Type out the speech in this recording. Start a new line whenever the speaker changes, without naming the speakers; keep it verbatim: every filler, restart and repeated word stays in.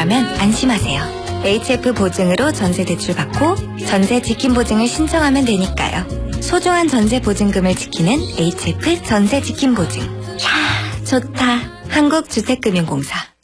대출하면 안심하세요. 에이치에프 보증으로 전세 대출 받고 전세 지킴 보증을 신청하면 되니까요. 소중한 전세 보증금을 지키는 에이치에프 전세 지킴 보증. 야, 좋다. 한국주택금융공사.